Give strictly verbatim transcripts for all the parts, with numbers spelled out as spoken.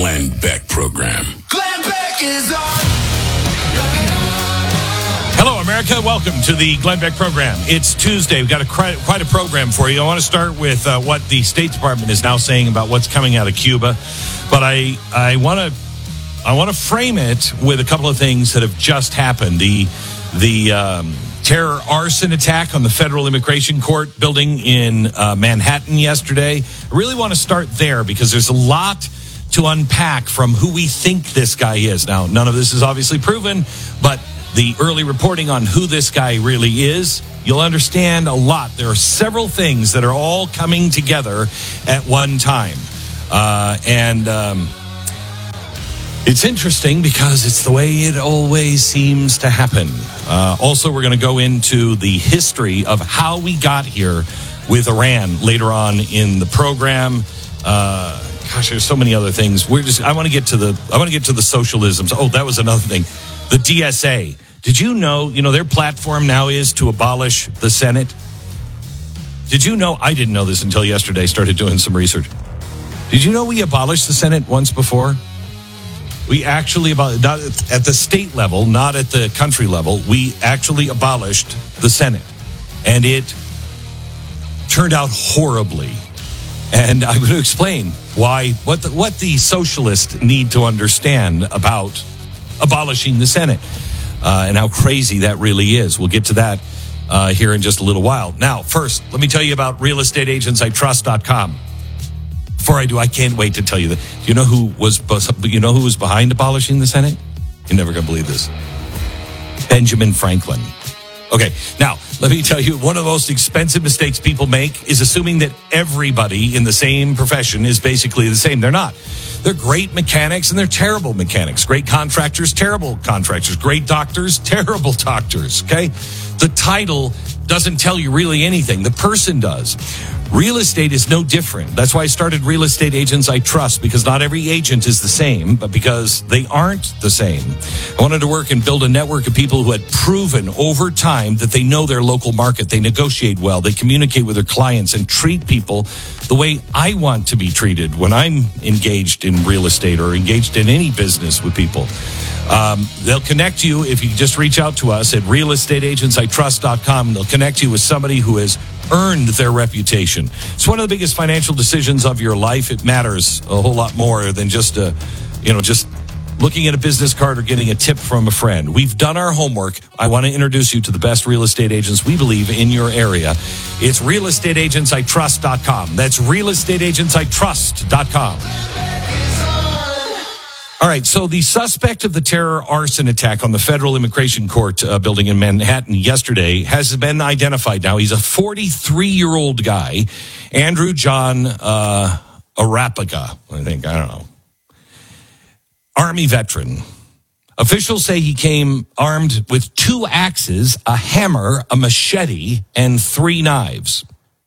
Glenn Beck Program. Glenn Beck is on. Hello, America. Welcome to the Glenn Beck Program. It's Tuesday. We've got a, quite a program for you. I want to start with uh, what the State Department is now saying about what's coming out of Cuba. But I, I want to I want to frame it with a couple of things that have just happened. The, the um, terror arson attack on the Federal Immigration Court building in uh, Manhattan yesterday. I really want to start there because there's a lot to unpack from who we think this guy is. Now, none of this is obviously proven, but the early reporting on who this guy really is, you'll understand a lot. There are several things that are all coming together at one time. Uh, and um, it's interesting because it's the way it always seems to happen. Uh, also, we're going to go into the history of how we got here with Iran later on in the program. Uh, gosh, there's so many other things. We're just, I want to get to the, I want to get to the socialisms. Oh, that was another thing. The D S A. Did you know, you know, their platform now is to abolish the Senate? Did you know, I didn't know this until yesterday, started doing some research. Did you know we abolished the Senate once before? We actually, not at the state level, not at the country level, we actually abolished the Senate. And it turned out horribly. And I'm going to explain why, what the, what the socialists need to understand about abolishing the Senate. Uh, and how crazy that really is. We'll get to that uh, here in just a little while. Now, first, let me tell you about real estate agents I trust dot com. Before I do, I can't wait to tell you that. Do you know who was you know who was behind abolishing the Senate? You're never going to believe this. Benjamin Franklin. Okay, now, let me tell you, one of the most expensive mistakes people make is assuming that everybody in the same profession is basically the same. They're not. They're great mechanics and they're terrible mechanics. Great contractors, terrible contractors. Great doctors, terrible doctors, okay? The title doesn't tell you really anything. The person does. Real estate is no different. That's why I started Real Estate Agents I Trust, because not every agent is the same, but because they aren't the same. I wanted to work and build a network of people who had proven over time that they know their local market. They negotiate well. They communicate with their clients and treat people the way I want to be treated when I'm engaged in real estate or engaged in any business with people. Um, they'll connect you if you just reach out to us at real estate agents I trust dot com. They'll connect you with somebody who has earned their reputation. It's one of the biggest financial decisions of your life. It matters a whole lot more than just a, you know, just looking at a business card or getting a tip from a friend. We've done our homework. I want to introduce you to the best real estate agents we believe in your area. It's real estate agents I trust dot com. That's real estate agents I trust dot com. All right, so the suspect of the terror arson attack on the Federal Immigration Court uh, building in Manhattan yesterday has been identified now. He's a forty-three-year-old guy, Andrew John uh, Arapaga, I think, I don't know. Army veteran. Officials say he came armed with two axes, a hammer, a machete, and three knives.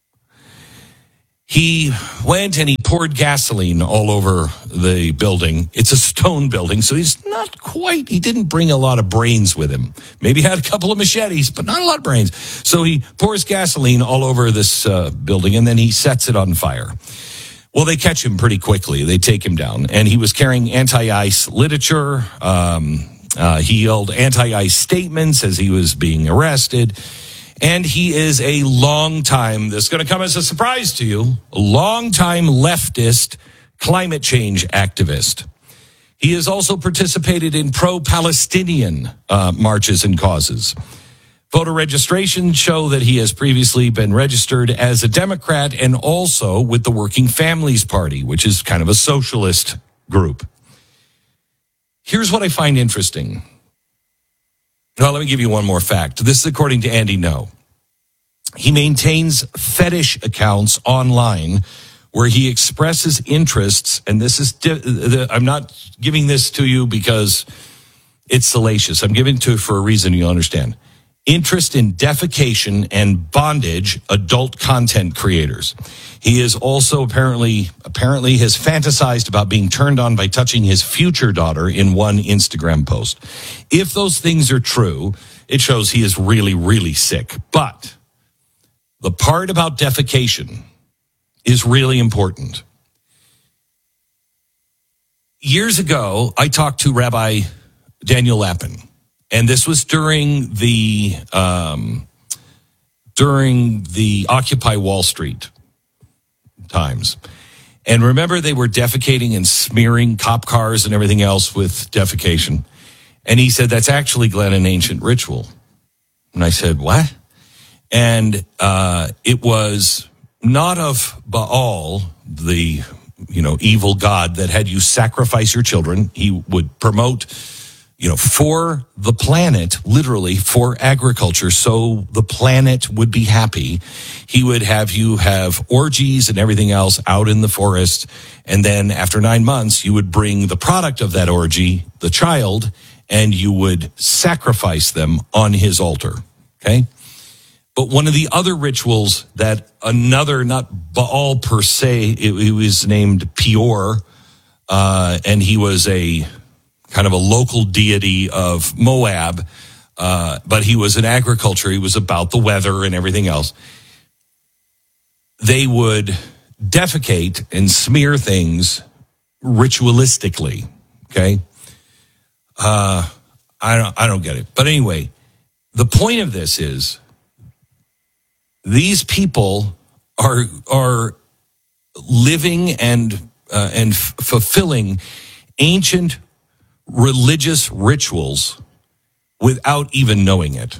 He went and he poured gasoline all over the building. It's a stone building, so he's not quite, he didn't bring a lot of brains with him. Maybe had a couple of machetes, but not a lot of brains. So he pours gasoline all over this uh, building, and then he sets it on fire. Well, they catch him pretty quickly. They take him down, and he was carrying anti-ICE literature. Um, uh, he yelled anti-ICE statements as he was being arrested. And he is a long time, this is going to come as a surprise to you, a long time leftist climate change activist. He has also participated in pro-Palestinian uh, marches and causes. Voter registration show that he has previously been registered as a Democrat and also with the Working Families Party, which is kind of a socialist group. Here's what I find interesting. Well, let me give you one more fact. This is according to Andy No. He maintains fetish accounts online where he expresses interests, and this is, I'm not giving this to you because it's salacious. I'm giving it to you for a reason you'll understand. Interest in defecation and bondage adult content creators. He is also apparently, apparently has fantasized about being turned on by touching his future daughter in one Instagram post. If those things are true, it shows he is really, really sick. But the part about defecation is really important. years ago, I talked to Rabbi Daniel Lapin, and this was during the um, during the Occupy Wall Street times. And remember, they were defecating and smearing cop cars and everything else with defecation. And he said, that's actually, Glenn, an ancient ritual. And I said, what? And uh, it was not of Baal, the you know evil god that had you sacrifice your children. He would promote, you know, for the planet, literally for agriculture, so the planet would be happy. He would have you have orgies and everything else out in the forest. And then after nine months, you would bring the product of that orgy, the child, and you would sacrifice them on his altar. Okay? But one of the other rituals that another, not Baal per se, it, it was named Peor, uh, and he was a kind of a local deity of Moab, uh, but he was in agriculture. He was about the weather and everything else. They would defecate and smear things ritualistically. Okay, uh, I don't, I don't get it. But anyway, the point of this is these people are are living and uh, and f- fulfilling ancient religious rituals without even knowing it.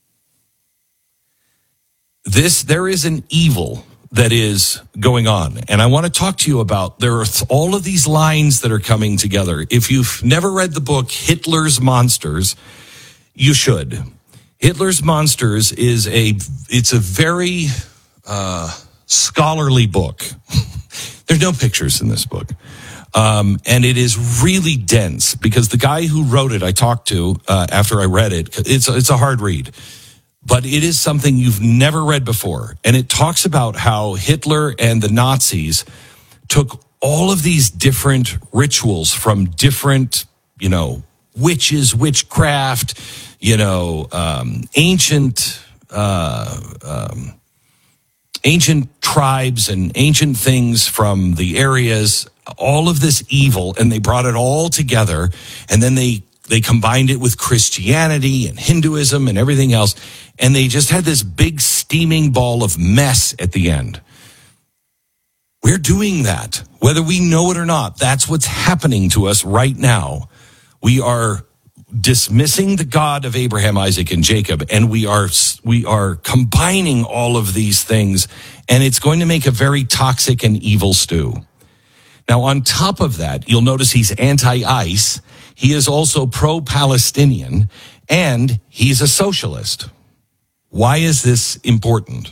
This, there is an evil that is going on. And I want to talk to you about, there are all of these lines that are coming together. If you've never read the book, Hitler's Monsters, you should. Hitler's Monsters is a, it's a very uh, scholarly book. There's no pictures in this book. Um, and it is really dense because the guy who wrote it, I talked to uh, after I read it. It's it's a hard read, but it is something you've never read before. And it talks about how Hitler and the Nazis took all of these different rituals from different, you know, witches, witchcraft, you know, um, ancient, uh, um, ancient tribes and ancient things from the areas, all of this evil, and they brought it all together, and then they they combined it with Christianity and Hinduism and everything else, and they just had this big steaming ball of mess at the end. We're doing that, whether we know it or not. That's what's happening to us right now. We are dismissing the God of Abraham, Isaac, and Jacob, and we are we are combining all of these things, and it's going to make a very toxic and evil stew. Now, on top of that, you'll notice he's anti-ICE. He is also pro-Palestinian, and he's a socialist. Why is this important?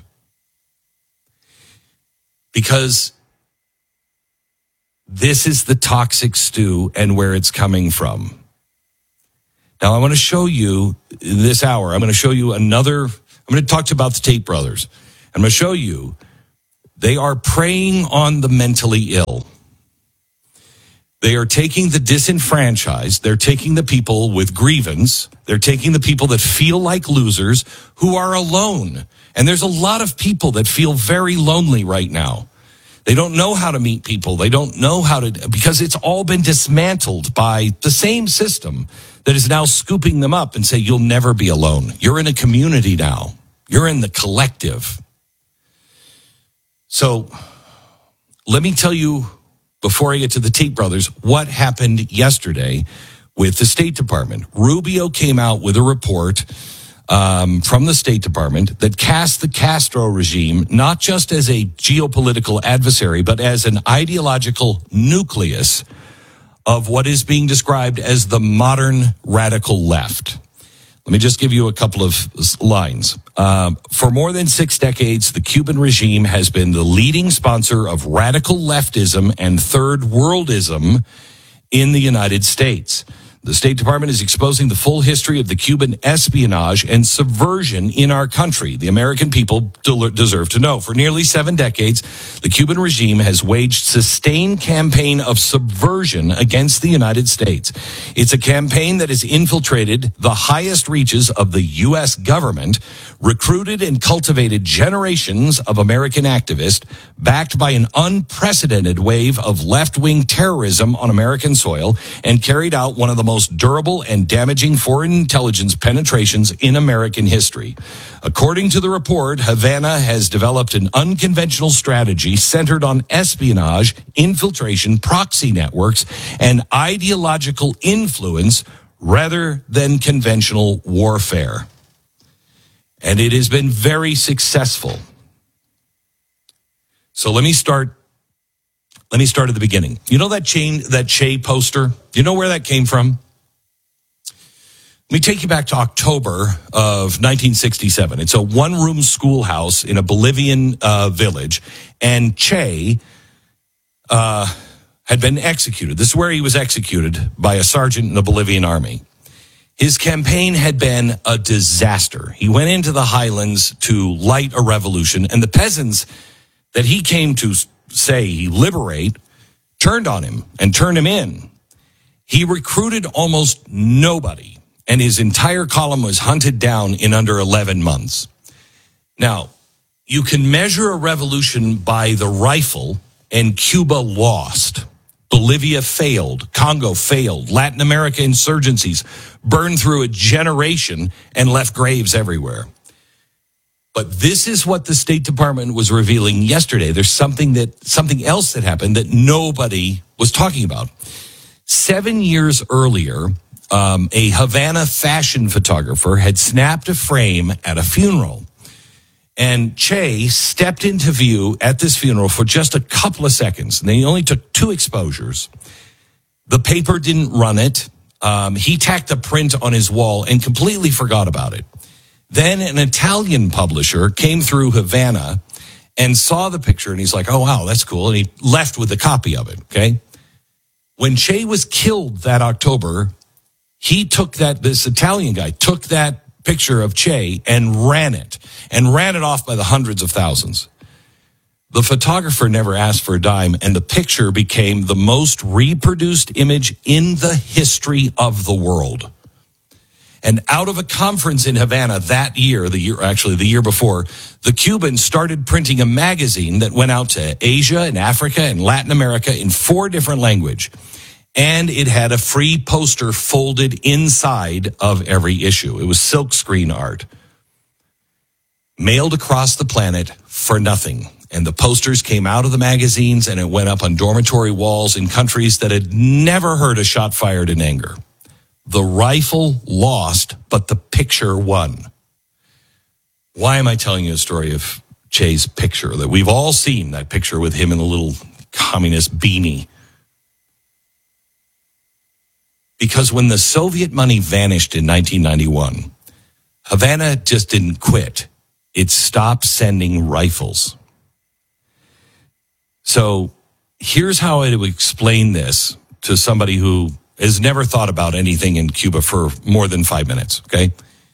Because this is the toxic stew and where it's coming from. Now, I want to show you this hour. I'm going to show you another. I'm going to talk to you about the Tate brothers. I'm going to show you they are preying on the mentally ill. They are taking the disenfranchised. They're taking the people with grievance. They're taking the people that feel like losers who are alone. And there's a lot of people that feel very lonely right now. They don't know how to meet people. They don't know how to, because it's all been dismantled by the same system that is now scooping them up and say, you'll never be alone. You're in a community now. You're in the collective. So let me tell you, before I get to the Tate brothers, what happened yesterday with the State Department. Rubio came out with a report um, from the State Department that cast the Castro regime not just as a geopolitical adversary, but as an ideological nucleus of what is being described as the modern radical left. Let me just give you a couple of lines. Um, for more than six decades, the Cuban regime has been the leading sponsor of radical leftism and third worldism in the United States. The State Department is exposing the full history of the Cuban espionage and subversion in our country. The American people del- deserve to know. For nearly seven decades, the Cuban regime has waged sustained campaign of subversion against the United States. It's a campaign that has infiltrated the highest reaches of the U S government, recruited and cultivated generations of American activists, backed by an unprecedented wave of left-wing terrorism on American soil, and carried out one of the most most durable and damaging foreign intelligence penetrations in American history. According to the report, Havana has developed an unconventional strategy centered on espionage, infiltration, proxy networks, and ideological influence rather than conventional warfare. And it has been very successful. So let me start Let me start at the beginning. You know that chain, that Che poster? Do you know where that came from? Let me take you back to October of nineteen sixty-seven. It's a one-room schoolhouse in a Bolivian uh, village, and Che uh, had been executed. This is where he was executed by a sergeant in the Bolivian army. His campaign had been a disaster. He went into the highlands to light a revolution, and the peasants that he came to say he liberate turned on him and turned him in. He recruited almost nobody, and his entire column was hunted down in under eleven months. Now, you can measure a revolution by the rifle, and Cuba lost. Bolivia failed. Congo failed. Latin America insurgencies burned through a generation and left graves everywhere. But this is what the State Department was revealing yesterday. There's something that something else that happened that nobody was talking about. Seven years earlier, um, a Havana fashion photographer had snapped a frame at a funeral. And Che stepped into view at this funeral for just a couple of seconds. And he only took two exposures. The paper didn't run it. Um, he tacked a print on his wall and completely forgot about it. Then an Italian publisher came through Havana and saw the picture, and he's like, oh, wow, that's cool. And he left with a copy of it, okay? When Che was killed that October, he took that, this Italian guy took that picture of Che and ran it, and ran it off by the hundreds of thousands. The photographer never asked for a dime, and the picture became the most reproduced image in the history of the world. And out of a conference in Havana that year, the year actually the year before, the Cubans started printing a magazine that went out to Asia and Africa and Latin America in four different languages. And it had a free poster folded inside of every issue. It was silkscreen art, mailed across the planet for nothing. And the posters came out of the magazines, and it went up on dormitory walls in countries that had never heard a shot fired in anger. The rifle lost, but the picture won. Why am I telling you a story of Che's picture? That we've all seen that picture with him in the little communist beanie. Because when the Soviet money vanished in nineteen ninety-one, Havana just didn't quit. It stopped sending rifles. So here's how I would explain this to somebody who has never thought about anything in Cuba for more than five minutes, okay?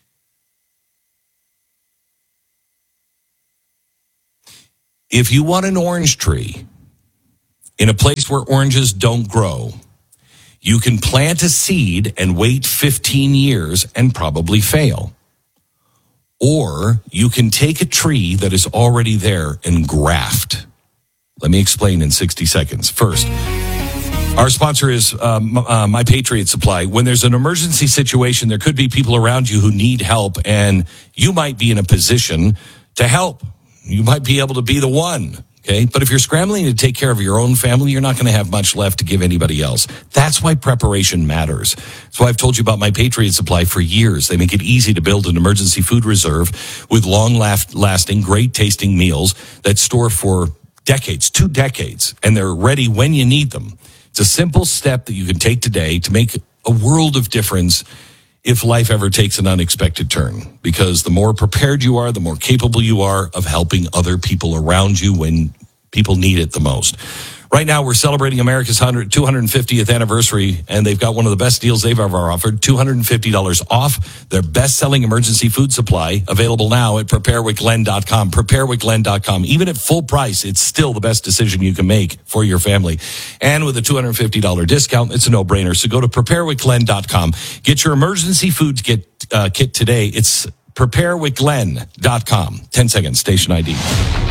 If you want an orange tree in a place where oranges don't grow, you can plant a seed and wait fifteen years and probably fail. Or you can take a tree that is already there and graft. Let me explain in sixty seconds. First, our sponsor is um, uh, My Patriot Supply. When there's an emergency situation, there could be people around you who need help, and you might be in a position to help. You might be able to be the one, okay? But if you're scrambling to take care of your own family, you're not going to have much left to give anybody else. That's why preparation matters. That's why I've told you about My Patriot Supply for years. They make it easy to build an emergency food reserve with long-lasting, great-tasting meals that store for decades, two decades, and they're ready when you need them. It's a simple step that you can take today to make a world of difference if life ever takes an unexpected turn. Because the more prepared you are, the more capable you are of helping other people around you when people need it the most. Right now, we're celebrating America's one hundred, two hundred fiftieth anniversary, and they've got one of the best deals they've ever offered, two hundred fifty dollars off their best-selling emergency food supply, available now at prepare with glenn dot com. prepare with glenn dot com. Even at full price, it's still the best decision you can make for your family. And with a two hundred fifty dollars discount, it's a no-brainer. So go to prepare with glenn dot com. Get your emergency food kit, uh, kit today. It's prepare with glenn dot com. ten seconds, station I D.